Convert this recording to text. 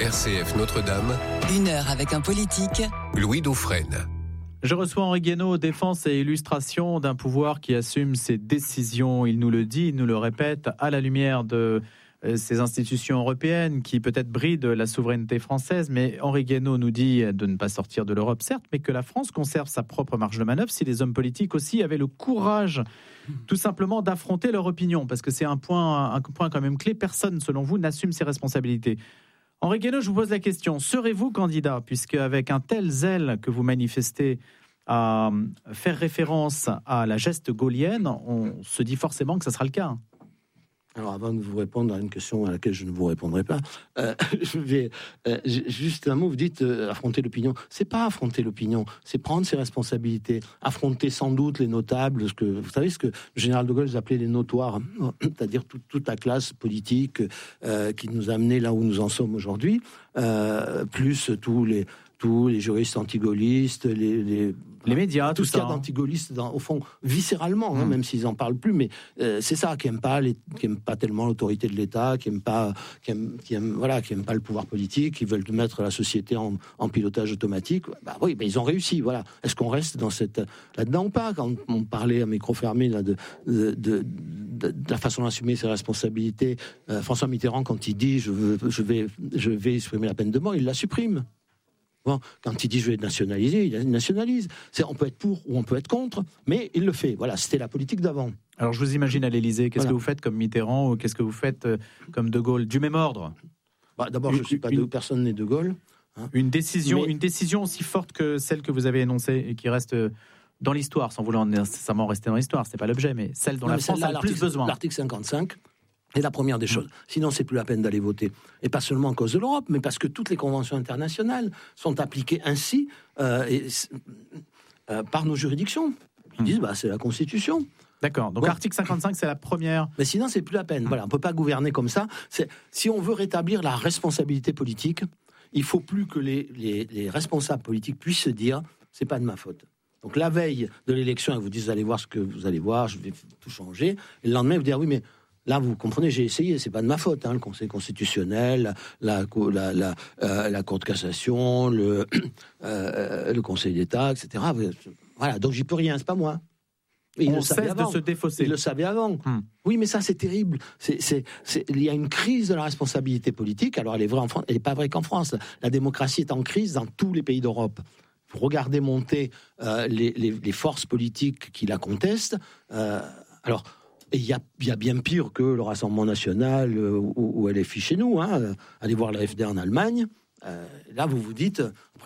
RCF Notre-Dame. 1 heure avec un politique. Louis Dauphren. Je reçois Henri Guénaud, défense et illustration d'un pouvoir qui assume ses décisions. Il nous le dit, il nous le répète, à la lumière de ces institutions européennes qui peut-être brident la souveraineté française. Mais Henri Guénaud nous dit de ne pas sortir de l'Europe, certes, mais que la France conserve sa propre marge de manœuvre si les hommes politiques aussi avaient le courage tout simplement d'affronter leur opinion. Parce que c'est un point quand même clé. Personne, selon vous, n'assume ses responsabilités. Henri Guénaud, je vous pose la question. Serez-vous candidat, puisque avec un tel zèle que vous manifestez à faire référence à la geste gaulienne, on se dit forcément que ça sera le cas. Alors, avant de vous répondre à une question à laquelle je ne vous répondrai pas, je vais juste un mot. Vous dites affronter l'opinion. C'est pas affronter l'opinion, c'est prendre ses responsabilités, affronter sans doute les notables. Vous savez ce que le général de Gaulle appelait les notoires, c'est-à-dire toute la classe politique qui nous a amenés là où nous en sommes aujourd'hui, plus tous les juristes anti-gaullistes, les médias, tout ce qu'il y a d'anti-gaullistes, au fond, viscéralement, même s'ils n'en parlent plus, mais c'est ça, qui n'aiment pas tellement l'autorité de l'État, qui n'aiment pas le pouvoir politique, qui veulent mettre la société en pilotage automatique. Bah oui, mais ils ont réussi, voilà. Est-ce qu'on reste là-dedans ou pas? Quand on parlait à micro fermé là, de la façon d'assumer ses responsabilités, François Mitterrand, quand il dit je vais supprimer la peine de mort, il la supprime. Bon, quand il dit je vais nationaliser, il nationalise. On peut être pour ou on peut être contre, mais il le fait. Voilà, c'était la politique d'avant. Alors je vous imagine à l'Élysée, qu'est-ce que vous faites comme Mitterrand ou qu'est-ce que vous faites comme De Gaulle? Du même ordre? D'abord, je ne suis pas personne n'est De Gaulle. Hein. Une décision aussi forte que celle que vous avez énoncée et qui reste dans l'histoire, sans vouloir nécessairement rester dans l'histoire, c'est pas l'objet, mais celle dont la France a le plus besoin. L'article 55. C'est la première des choses. Sinon, c'est plus la peine d'aller voter. Et pas seulement à cause de l'Europe, mais parce que toutes les conventions internationales sont appliquées ainsi par nos juridictions. Ils disent, c'est la Constitution. D'accord. Donc, article 55, c'est la première. Mais sinon, c'est plus la peine. Voilà, on peut pas gouverner comme ça. Si on veut rétablir la responsabilité politique, il faut plus que les responsables politiques puissent se dire, c'est pas de ma faute. Donc, la veille de l'élection, ils vous disent, allez voir ce que vous allez voir, je vais tout changer. Et le lendemain, vous dire, oui, mais là, vous comprenez, j'ai essayé, c'est pas de ma faute. Le Conseil constitutionnel, la Cour de cassation, le Conseil d'État, etc. Voilà, donc j'y peux rien, c'est pas moi. On cesse de se défausser. Il le savait avant. Oui, mais ça, c'est terrible. Il y a une crise de la responsabilité politique. Alors, elle est vraie en France, elle n'est pas vraie qu'en France. La démocratie est en crise dans tous les pays d'Europe. Vous regardez monter les forces politiques qui la contestent. Alors. Et il y a bien pire que le Rassemblement National ou LFI chez nous. Allez voir la FD en Allemagne. Là, vous vous dites...